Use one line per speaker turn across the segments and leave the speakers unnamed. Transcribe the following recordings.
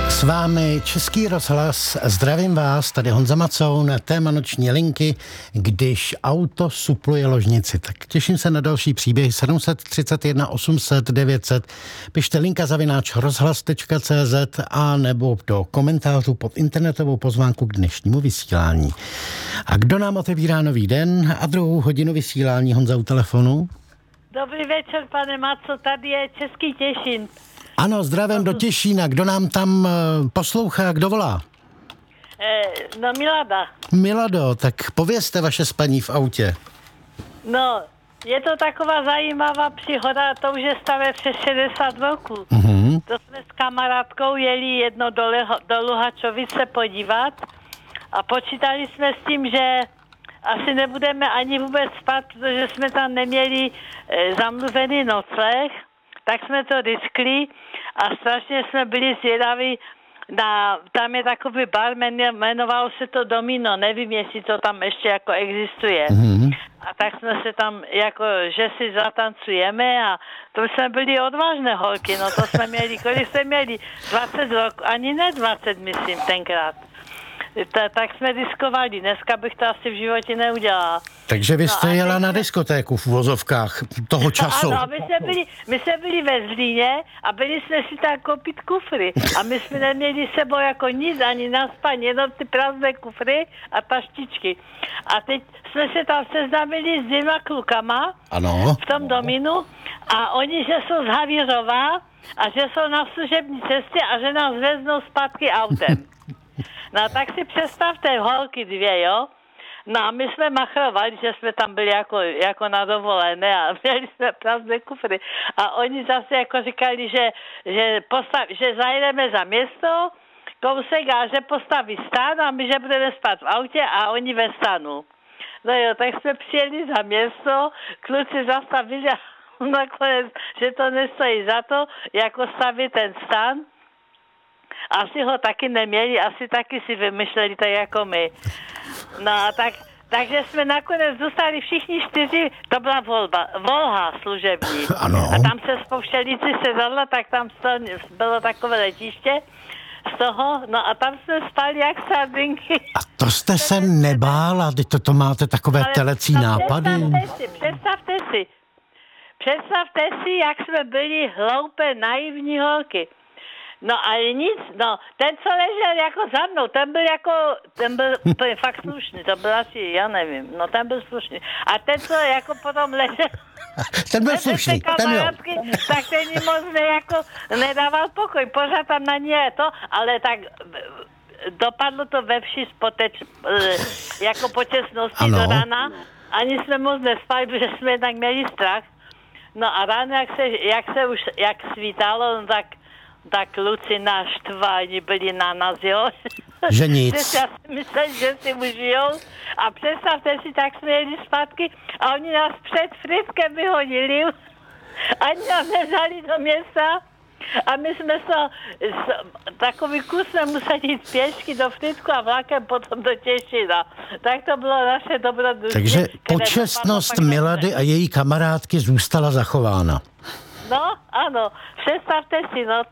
S vámi Český rozhlas, zdravím vás, tady Honza Macoun, téma noční linky, když auto supluje ložnici. Tak těším se na další příběh 731 800 900. Pište linka@rozhlas.cz a nebo do komentářů pod internetovou pozvánku k dnešnímu vysílání. A kdo nám otevírá nový den a druhou hodinu vysílání? Honza u telefonu.
Dobrý večer, pane Maco, tady je Český Těšín.
Ano, zdravím do Těšína. Kdo nám tam poslouchá, kdo volá?
No, Milada.
Milado, tak povězte vaše spaní v autě.
No, je to taková zajímavá příhoda, to už je staré přes 60 roků. To jsme s kamarádkou jeli jedno do Luhačovic se podívat a počítali jsme s tím, že asi nebudeme ani vůbec spát, protože jsme tam neměli zamluvený nocleh, tak jsme to riskli a strašně jsme byli zvědaví. Tam je takový bar, jmenovalo se to Domino, nevím, jestli to tam ještě jako existuje. A tak jsme se tam, jako, že si zatancujeme a to jsme byli odvážné holky, no to jsme měli, kolik jsme měli? 20 roků, ani ne 20, myslím, tenkrát. Tak jsme diskovali, dneska bych to asi v životě neudělala.
Takže vy jste jela na diskotéku v uvozovkách toho času.
Ano, my jsme byli ve Zlíně a byli jsme si tam koupit kufry. A my jsme neměli sebou jako nic, ani na spaní, jenom ty prázdné kufry a taštičky. A teď jsme se tam seznámili s 2 klukama v tom Dominu a oni, že jsou z Havířova a že jsou na služební cestě a že nás veznou zpátky autem. No tak si představte, holky 2, jo? No a my jsme machrovali, že jsme tam byli jako na dovolené a měli jsme prázdné kufry. A oni zase jako říkali, že zajedeme za město, kousek a že postaví stan a my, že budeme spát v autě a oni ve stanu. No jo, tak jsme přijeli za město, kluci zastavili a nakonec, že to nestojí za to, jako stavit ten stan. Asi ho taky neměli, asi taky si vymyšleli tak jako my. No a takže jsme nakonec dostali všichni 4, to byla Volha služební.
Ano.
A tam se spouštělíci sedadla, tak tam bylo takové letiště z toho, no a tam jsme spali jak sardinky.
A to jste se nebála, to máte takové telecí nápady.
Představte si, jak jsme byli hloupé, naivní holky. No ale nic, no, ten, co ležel jako za mnou, ten byl fakt slušný, to byl asi, já nevím, no ten byl slušný. A ten, co jako potom ležel,
ten byl slušný, ten jo.
Tak ten jim moc nedával pokoj, pořád tam na ně to, ale tak dopadlo to ve vši jako počestnosti do rána, ani jsme moc nespali, protože jsme jednak měli strach. No a ráno, jak svítalo, no tak kluci naštváni byli na nás, jo.
Že nic.
Já si myslel, že si užijou. A představte si, tak jsme jeli zpátky a oni nás před Fritkem vyhodili. Ani nás nevzali do města. A my jsme takový kus jsme museli jít pěšky do Fritku a vlakem potom do Těšína. Tak to bylo naše dobrodružství.
Takže počestnost Milady a její kamarádky zůstala zachována.
No, ano, představte si, no,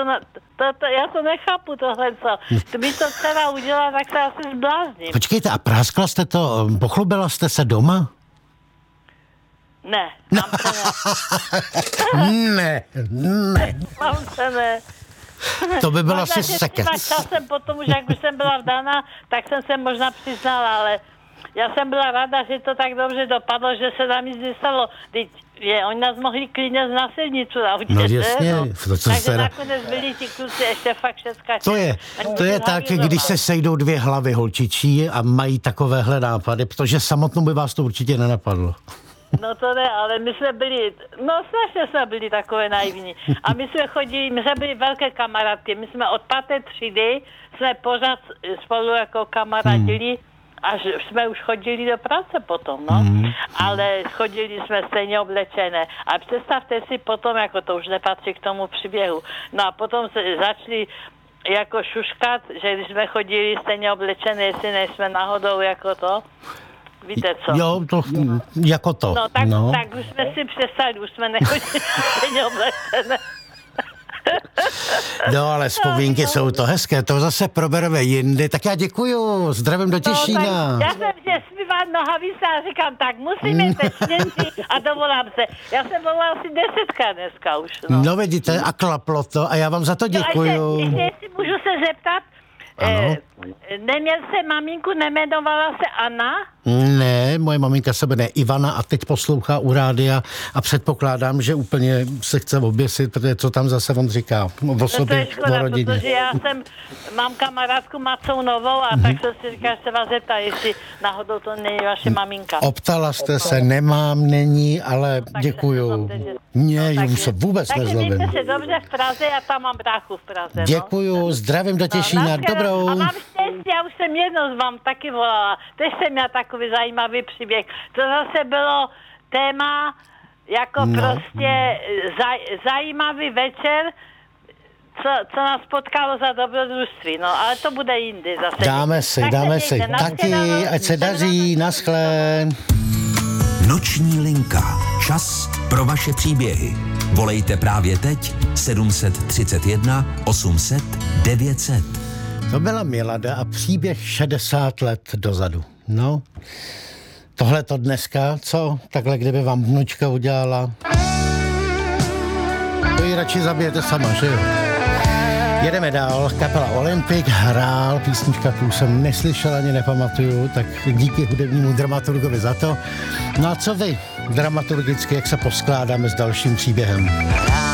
já to nechápu tohle, co. Kdyby to dcera udělala, tak se asi zblázním.
Počkejte, a práskla jste to, pochlubila jste se doma?
Ne, tam se
ne.
Tam se ne.
To by byl asi sekec.
Časem potom, už jak už jsem byla vdána, tak jsem se možná přiznala, ale já jsem byla ráda, že to tak dobře dopadlo, že se nám nic nestalo. Oni nás mohli klidně z násilnicu naučit.
No jasně.
No. Takže nakonec byli ti kluci ještě fakt všecka.
To je tak, když se sejdou 2 hlavy holčičí a mají takovéhle nápady, protože samotnou by vás to určitě nenapadlo.
No to ne, ale my jsme byli, strašně jsme byli takové naivní. A my jsme byli velké kamarádky. My jsme od 5. třídy jsme pořád spolu jako kamarádili. Až jsme už chodili do práce potom, no. Ale chodili jsme stejně oblečené. A představte si potom, jako to už nepatří k tomu příběhu. No a potom se začali jako šuškat, že když jsme chodili stejně oblečené, jestli nejsme náhodou jako to. Víte co?
Jo, to jako to.
No tak už jsme si přestali, už jsme nechodili stejně oblečené.
No, ale vzpomínky jsou to hezké, to zase probereme jindy. Tak já děkuju, zdravím do Těšína.
No, já jsem že zpívat nohavice a říkám, tak musíme tečněnci a dovolám se. Já jsem volala asi 10krát dneska už.
No vidíte, a klaplo to a já vám za to děkuju.
Ještě jestli můžu se zeptat, neměl se maminku, nejmenovala se Anna?
Ne, moje maminka se jmenuje Ivana a teď poslouchá u rádia a předpokládám, že úplně se chce oběsit, protože co tam zase on říká o sobě,
to je škoda,
o rodině.
Protože mám kamarádku Macounovou a tak jsem si říkal, že se vás zeptá, jestli náhodou to není vaše maminka.
Optala jste se, nemám, není, ale děkuju. Jum se vůbec nezlobím.
Takže mějte se dobře v Praze, já tam mám bráchu v Praze.
Děkuju, zdravím do Těšína, dobrou.
A mám štěstí, já už jsem jednou vám taky volala. Teď jsem měla takový zajímavý příběh. To zase bylo téma jako prostě zajímavý večer, co nás potkalo za dobrodružství. No, ale to bude jindy zase.
Dáme si. Taky, ať se daří, naschle.
Noční linka. Čas pro vaše příběhy. Volejte právě teď 731 800 900.
To byla Milada a příběh 60 let dozadu. No, tohle to dneska, co? Takhle, kdyby vám vnučka udělala. To ji radši zabijete sama, že jo? Jedeme dál, kapela Olympic hrál písnička, kterou jsem neslyšel ani nepamatuju, tak díky hudebnímu dramaturgovi za to. No a co vy dramaturgicky, jak se poskládáme s dalším příběhem?